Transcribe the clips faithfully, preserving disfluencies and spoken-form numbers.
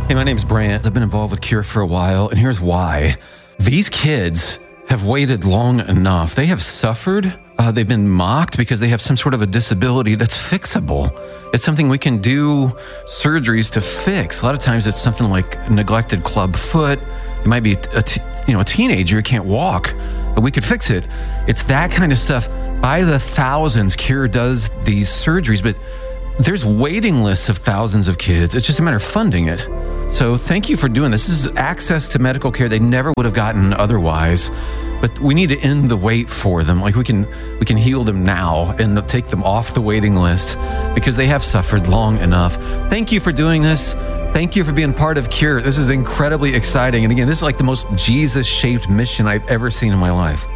Hey, my name's Brant. I've been involved with Cure for a while, and here's why. These kids have waited long enough. They have suffered. Uh, they've been mocked because they have some sort of a disability that's fixable. It's something we can do surgeries to fix. A lot of times it's something like a neglected club foot. It might be a t- you know a teenager who can't walk, but we could fix it. It's that kind of stuff. By the thousands, Cure does these surgeries, but there's waiting lists of thousands of kids. It's just a matter of funding it. So thank you for doing this. This is access to medical care they never would have gotten otherwise. But we need to end the wait for them. Like we can we can heal them now and take them off the waiting list because they have suffered long enough. Thank you for doing this. Thank you for being part of Cure. This is incredibly exciting. And again, this is like the most Jesus-shaped mission I've ever seen in my life.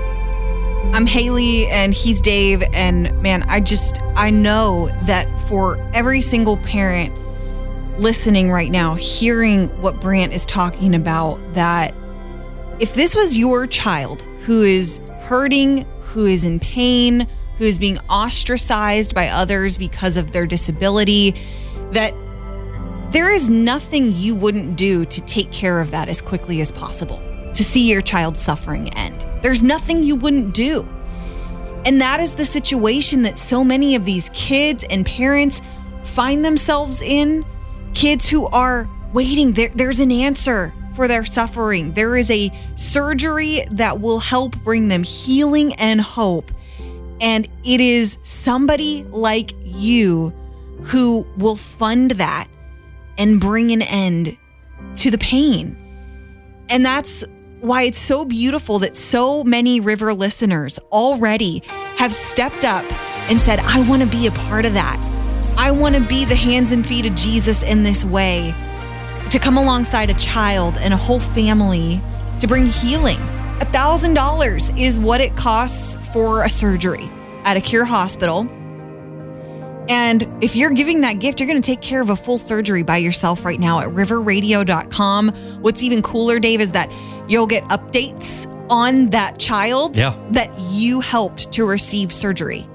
I'm Haley and he's Dave. And man, I just, I know that for every single parent listening right now, hearing what Brant is talking about, that if this was your child who is hurting, who is in pain, who is being ostracized by others because of their disability, that there is nothing you wouldn't do to take care of that as quickly as possible, to see your child's suffering end. There's nothing you wouldn't do. And that is the situation that so many of these kids and parents find themselves in. Kids who are waiting, there, there's an answer for their suffering. There is a surgery that will help bring them healing and hope. And it is somebody like you who will fund that and bring an end to the pain. And that's why it's so beautiful that so many River listeners already have stepped up and said, I want to be a part of that. I want to be the hands and feet of Jesus in this way, to come alongside a child and a whole family to bring healing. one thousand dollars is what it costs for a surgery at a Cure hospital. And if you're giving that gift, you're going to take care of a full surgery by yourself right now at river radio dot com. What's even cooler, Dave, is that you'll get updates on that child yeah. that you helped to receive surgery.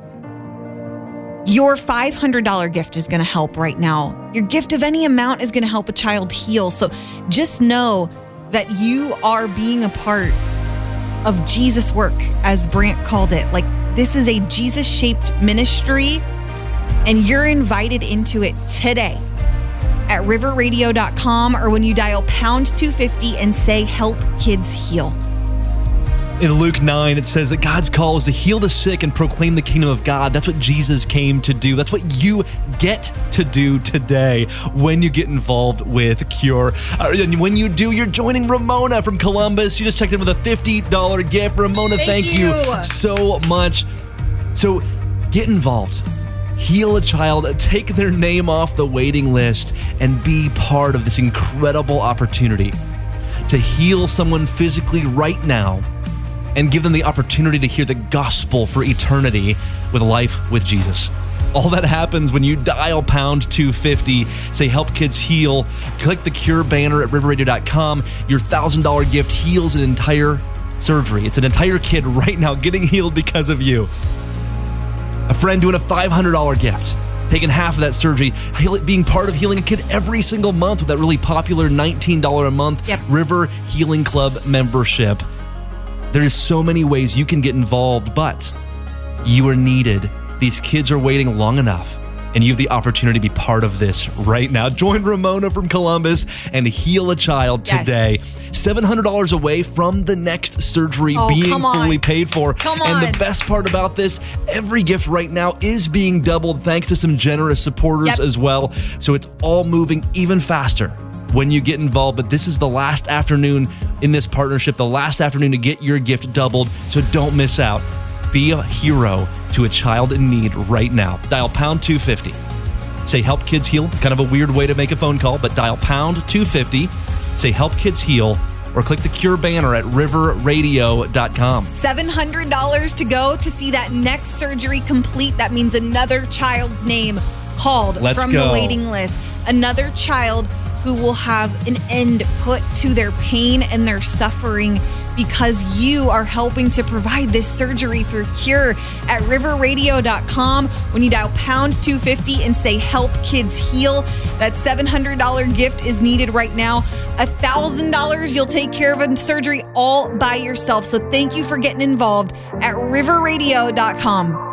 Your five hundred dollars gift is going to help right now. Your gift of any amount is going to help a child heal. So just know that you are being a part of Jesus' work, as Brant called it. Like, this is a Jesus-shaped ministry, and you're invited into it today at river radio dot com, or when you dial pound two fifty and say, help kids heal. In Luke nine, it says that God's call is to heal the sick and proclaim the kingdom of God. That's what Jesus came to do. That's what you get to do today when you get involved with Cure. And when you do, you're joining Ramona from Columbus. She just checked in with a fifty dollars gift. Ramona, thank, thank you. you so much. So get involved. Heal a child, take their name off the waiting list, and be part of this incredible opportunity to heal someone physically right now and give them the opportunity to hear the gospel for eternity with life with Jesus. All that happens when you dial pound two fifty, say help kids heal, click the Cure banner at river radio dot com. Your one thousand dollars gift heals an entire surgery. It's an entire kid right now getting healed because of you. A friend doing a five hundred dollars gift, taking half of that surgery, being part of healing a kid every single month with that really popular nineteen dollars a month yep. River Healing Club membership. There's so many ways you can get involved, but you are needed. These kids are waiting long enough, and you have the opportunity to be part of this right now. Join Ramona from Columbus and heal a child today. Yes. seven hundred dollars away from the next surgery oh, being fully paid for. Come and on. The best part about this, every gift right now is being doubled thanks to some generous supporters yep. as well. So it's all moving even faster when you get involved. But this is the last afternoon in this partnership, the last afternoon to get your gift doubled. So don't miss out. Be a hero to a child in need right now. Dial pound two fifty. Say help kids heal. Kind of a weird way to make a phone call, but dial pound two fifty. Say help kids heal, or click the Cure banner at river radio dot com. seven hundred dollars to go to see that next surgery complete. That means another child's name called Let's from go. the waiting list. Another child who will have an end put to their pain and their suffering because you are helping to provide this surgery through Cure at river radio dot com. When you dial pound two fifty and say help kids heal, that seven hundred dollars gift is needed right now. one thousand dollars, you'll take care of a surgery all by yourself. So thank you for getting involved at river radio dot com.